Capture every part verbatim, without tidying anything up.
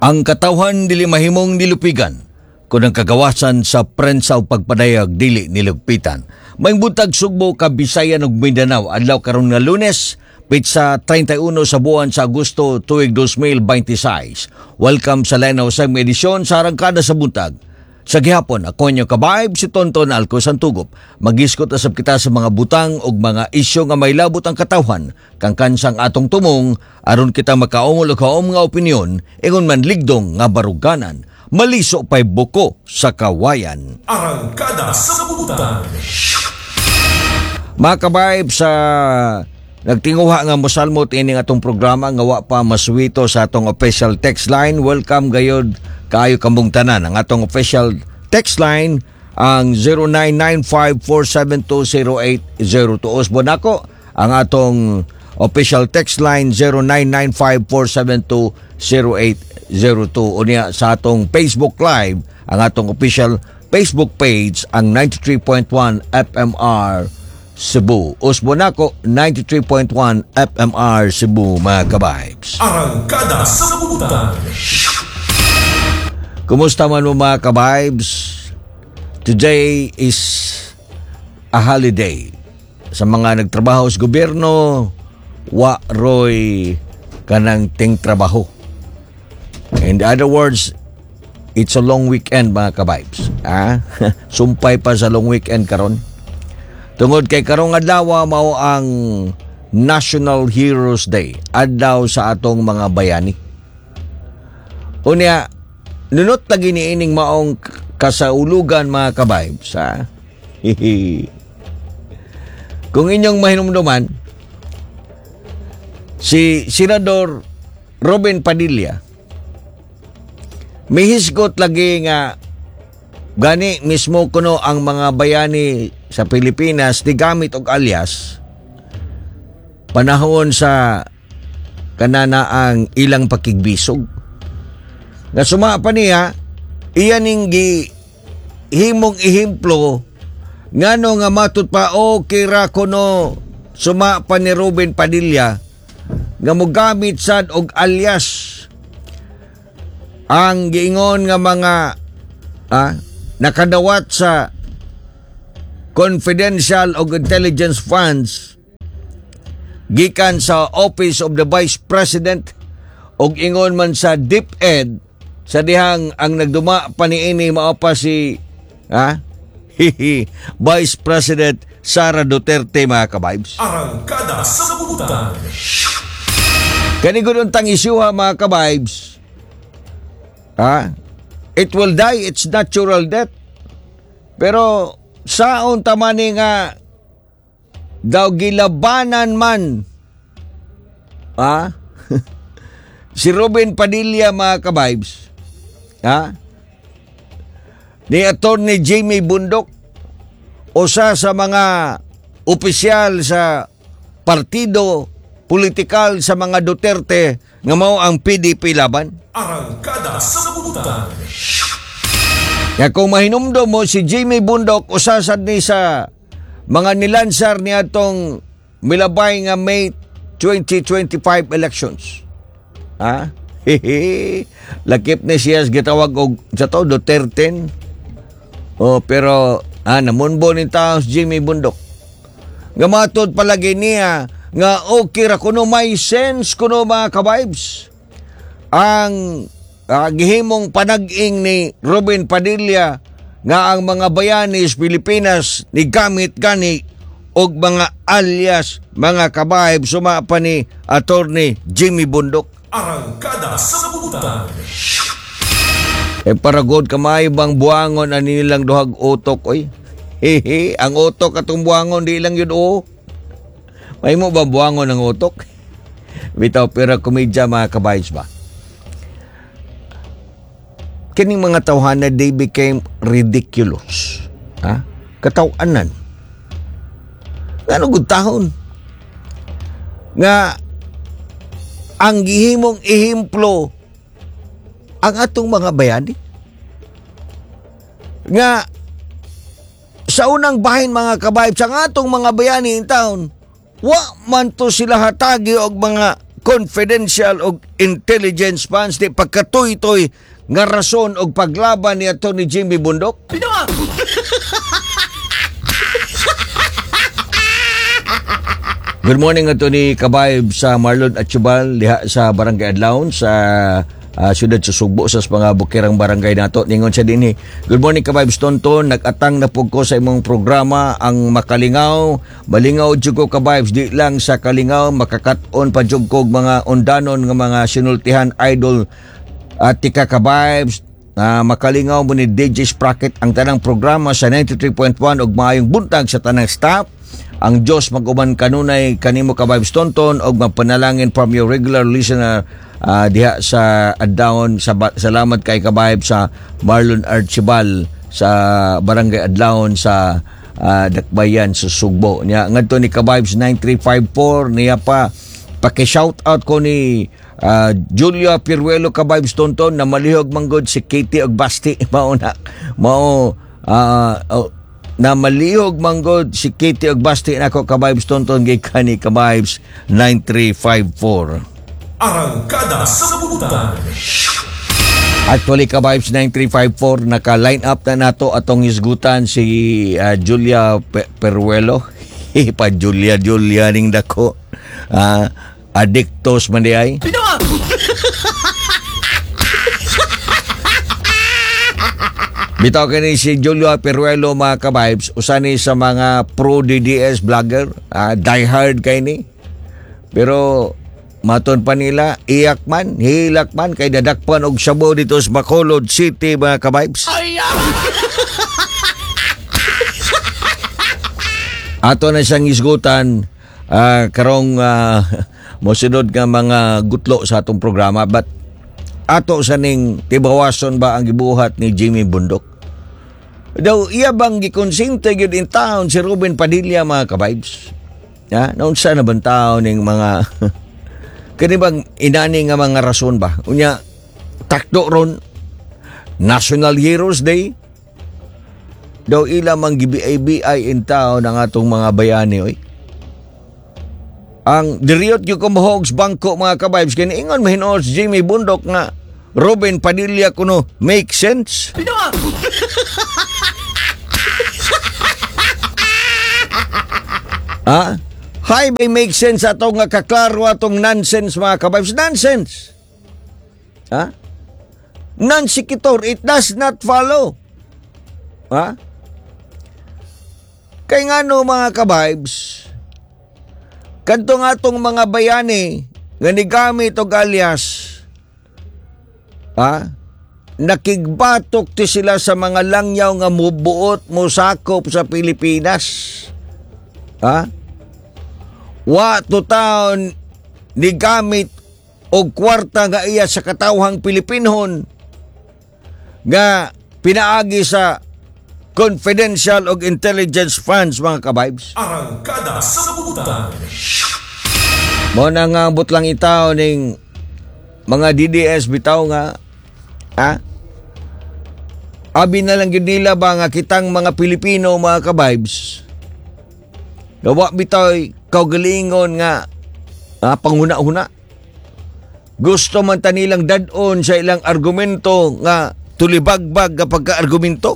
Ang katawhan dili mahimong nilupigan kung ang kagawasan sa prensa o pagpadayag dili nilugpitan. May buntag Sugbo, Kabisayan ug Mindanao adlaw karon nga Lunes, pitsa thirty-one sa buwan sa Agosto tuig twenty twenty-six. Welcome sa Line of Sam edisyon sa Arangkada sa Buntag. Sa gihapon, ako nyo kabaib si Tonton Alco Santugop. Magiskot asab kita sa mga butang ug mga isyu nga may labot ang katawhan kang kansang atong tumong aron kita makaumol og kaom nga opinyon ingon man ligdong nga baruganan. Maliso pay buko sa kawayan. Arangkada sa Buntag. Mga kabaib, sa nagtinguha nga mosalmot ining atong programa nga wa pa masuwito sa atong official text line. Welcome gayod kaayo kambong tanan. Ang atong official text line ang zero nine nine five four seven two zero eight zero two. Usbon ako ang atong official text line zero nine nine five four seven two zero eight zero two. Unya sa atong Facebook Live, ang atong official Facebook page ang ninety-three point one F M R Cebu. Usbon ako ninety-three point one F M R Cebu, mga kabibes. Arangkada sa Buntag. Kumusta man mo, mga kabibes? Today is a holiday. Sa mga nagtrabaho sa gobyerno, wa roy kanang ting trabaho. In other words, it's a long weekend, mga kabibes. Ah? Sumpay pa sa long weekend karon. Tungod kay karong adlaw mao ang National Heroes Day, adlaw sa atong mga bayani. Unya, nunot lagi ni ining maong kasaulugan, mga kabibes, ha? Kung inyong mahinumduman, si Senador Robin Padilla mihisgot lagi nga gani mismo kuno ang mga bayani sa Pilipinas di gamit og alias panahon sa kanana ang ilang pakigbisog. Nga suma pa niya, iyan ning gi himong ihemplo ngano nga matut pa o kira kuno suma pa ni Robin Padilla nga mogamit sad og alias ang giingon nga mga ah, nakadawat sa confidential o intelligence funds gikan sa Office of the Vice President og ingon man sa DepEd sa dihang ang nagduma pa niini mao pa si ha Vice President Sara Duterte, mga kabibes. Arangkada sa Buntag. Kani gud untang isyuha, mga kabibes. Ha? It will die, it's natural death. Pero saon tamani nga daw gilabanan man ha? Si Robin Padilla, mga kabibes, ha? Ni Attorney Jamie Bundok, usa sa mga opisyal sa partido politikal sa mga Duterte nga mao ang P D P laban. Arangkada sa Buntag. Ya kung mahinumdo mo si Jamie Bundok, usa sad ni sa mga nilansar ni atong milabay nga May twenty twenty-five elections. Ha? Hehe. Lakip ni siya gitawag og sa to Duterte. Oh, pero ah, namunbo ni taos Jamie Bundok. Nga matod palagi niya nga okay ra kuno may sense kuno, mga kabibes. Ang uh, gihimong panag-ing ni Robin Padilla nga ang mga bayani sa Pilipinas ni gamit gani og mga alias, mga kabibes, suma pa ni Attorney Jamie Bundok. Arangkada sa Buntag. E paragod kamay bang buangon ani nilang duhag utok, oy. Hehe, ang utok atong buangon di lang yun, o. May mo ba buangon ang utok? Bitaw, pero komedya, mga kabibes ba? Kining mga tawhana, they became ridiculous. Ha? Katawanan. Nga gud tahon? Nga ang gihimong ihemplo ang atong mga bayani. Nga sa unang bahin, mga kabibes, ang atong mga bayani in town, wa man to sila hatagi og mga confidential og intelligence funds di pagkatoy-toy nga rason og paglaban ni ato ni Jimmy Bundok? Good morning ato ni Kabayb sa Marlon Atchubal diha sa Barangay Adlaon sa uh, siyudad sa Sugbo sa mga bukirang barangay nato. Ningon siya dinhi. Good morning Kabayb Tonton, nag-atang na pug ko sa imong programa ang Makalingaw. Malingaw jud ko Kabayb, di lang sa Kalingaw makakat-on pa jud kog mga undanon nga mga sinultihan idol at tika Kabayb. Uh, Makalingaw mo ni D J Sprocket ang tanang programa sa ninety-three point one ug maayong buntag sa tanang staff. Ang Diyos mag-uban kanunay kanimo Kabayb Tonton og mapanalangin from your regular listener uh, diha sa Adlaon. Sa salamat kay Kabayb sa Marlon Archibald sa Barangay Adlaon sa uh, Dakbayan sa Sugbo. Nya ngadto ni Kabayb nine three five four niya pa paki-shout out ko ni uh, Julia Piruelo Kabayb Tonton na malihog manggod si Katie og Basti mao na mao uh, uh, na malihog manggod si Katie og Basti nako Kabayb Tonton gikan ni Kabayb nine three five four. Arangkada sa Sabutan. Actually Kabayb nine three five four naka-line up na nato atong isgutan si uh, Julia Pe- Peruelo. Pa Julia Julia ning dako. Uh, adiktos man di ay. Bitaw kini si Julio Peruelo mga Kabaybs, usa ni sa mga pro D D S vlogger, uh, die hard kay ni. Pero maton pa nila, iyak man, hilak man kay dadakpan og sabo dito sa Bacolod City mga Kabaybs. Ato na siyang isgutan uh, karong uh, mosunod nga mga gutlo sa atong programa, but ato sa ning tibawason ba ang gibuhat ni Jimmy Bundok? Daw iya bang gikonsinte gyud in town si Ruben Padilla mga Kabaybs? Ya, noon sa nabantaw ning mga kani bang inani nga mga rason ba? Unya takdo ron National Heroes Day. Daw ila mang gibi A B I in town ang atong mga bayani oy. Ang diriot gyud kumuhog sa bangko mga Kabaybs kani ingon mahinuot si Jimmy Bundok nga Ruben Padilla kuno make sense. Ha? Hi, may make sense atong nga kaklaro atong nonsense mga Kabaybs. Nonsense. Ha? Non-sequitur. It does not follow. Ha? Kay nga no mga Kabaybs, kadto nga atong mga bayani nga nigamit og alias, ha? Nakigbatok ti sila sa mga langyaw nga mubuot musakop sa Pilipinas. Ha? Wa to taon ni gamit og kwarta nga iya sa katawhang Pilipinhon nga pinaagi sa confidential og intelligence funds mga Kabaybs. Arangkada sa Sabutan. Mo na nga ambot lang itaw ning mga D D S bitaw nga ha? Abi na lang gyud nila ba nga kitang mga Pilipino mga Kabaybs gawa bitoy kaugalingon nga ah, panghuna-huna. Gusto man ta nilang dadon sa ilang argumento nga tulibagbag kapag ka-argumento.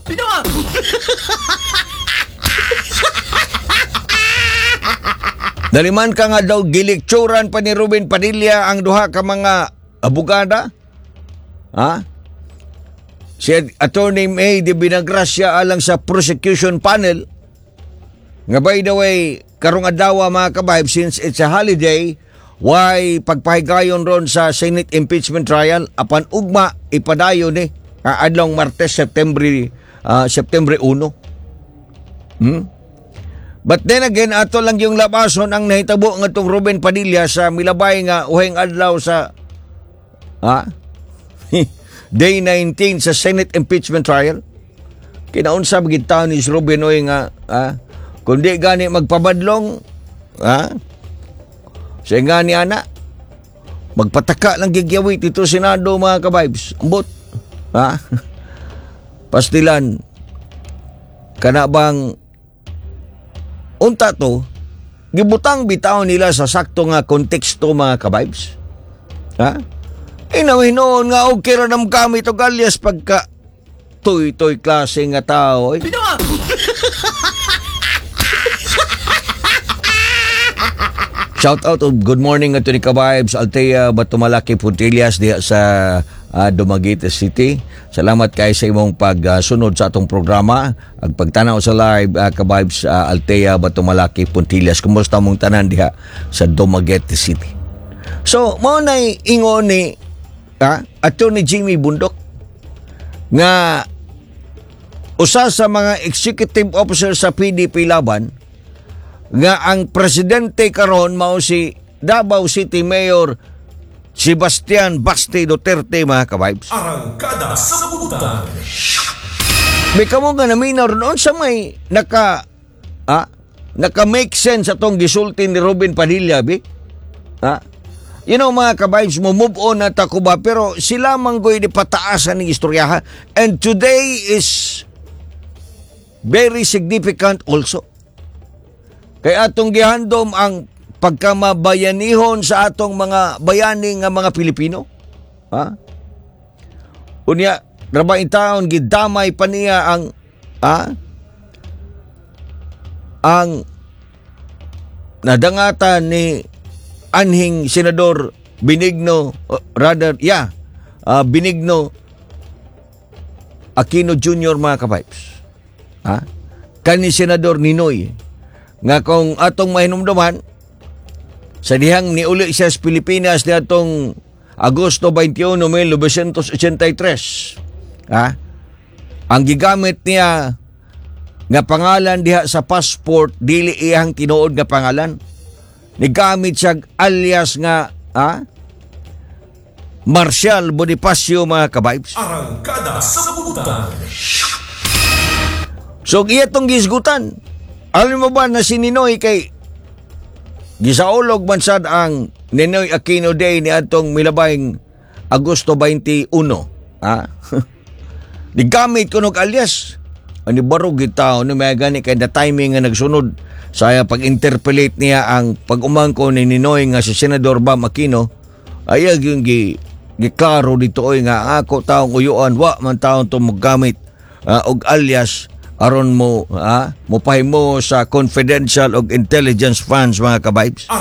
Daliman ka nga daw gilikturan pa ni Ruben Padilla ang duha ka mga abogada. Ha? Si Attorney May de Binagracia alang sa prosecution panel. Nga by the way, karong adlaw mga Kabaybs, since it's a holiday, why pagpahigayon ron sa Senate impeachment trial apan ugma ipadayon ni eh, adlong Martes, September uh, September one. Hmm? But then again, ato lang yung labason ang nahitabo nga itong Ruben Padilla sa milabay nga uhing adlaw sa ha? Day nineteen sa Senate impeachment trial. Kinaunsa bagitaw ni Ruben oy nga ha? Kundi gani magpabadlong, ha? Siya nga ni ana, magpataka lang gigyawit ito Senado mga Kabaybs. Ambot, ha? Pastilan, kana bang unta to, gibutang bitaw nila sa sakto nga konteksto mga kabibes. Ha? Inawin nga okay ra nam kami to galyas pagka toy-toy klase nga tao. Eh. Shout out of good morning ato ni Kabibes Altea Batumalaki Puntillas diha sa uh, Dumaguete City. Salamat kay sa imong pagsunod uh, sa atong programa. Ag pagtanaw sa live uh, Kabibes uh, Altea Batumalaki Puntillas. Kumusta mong tanan diha sa Dumaguete City? So, mao nay ingon ni uh, ato ni Jimmy Bundok nga usa sa mga executive officer sa P D P Laban nga ang presidente karon mao si Davao City Mayor Sebastian Basti Duterte mga kabibes. Arangkada sa Sabutan. May kamo nga naminaw ron sa may naka ah, naka make sense atong gisulti ni Robin Padilla bi. Ah, you know mga kabibes, mo move on na ta ko ba pero sila manggoy di pataasan ng istoryahan and today is very significant also. Kaya atong gihandom ang pagkamabayanihon sa atong mga bayani nga mga Pilipino. Ha? Unya, rabaing taon gidamay pa niya ang ha? ang nadangatan ni anhing Senador Benigno uh, rather yeah uh, Benigno Aquino Junior mga kabibes. Ha? Kani Senador Ninoy nga kung atong mahinumduman sa dihang niuli siya sa Pilipinas ni atong Agosto twenty-one, nineteen eighty-three. Ha? Ang gigamit niya nga pangalan diha sa passport dili iyang tinuod nga pangalan. Nigamit siya alias nga ha? Marcial Bonifacio mga kabibes. Arangkada sa Sabutan. So iyatong gisgutan. Alam mo ba na si Ninoy kay gisaulog man sad ang Ninoy Aquino Day ni atong milabayng Agosto twenty-one. Ha? Digamit ko nog alias. Ani barog gitaw no may gani kay the timing nga nagsunod saya pag-interpolate niya ang pag-umangko ni Ninoy nga si Senador Bam Aquino ayag yung gi giklaro dito oy nga ako taong uyuan wa man taong to mogamit uh, og alias aron mo ha mo pahimo sa confidential og intelligence funds mga kabibes.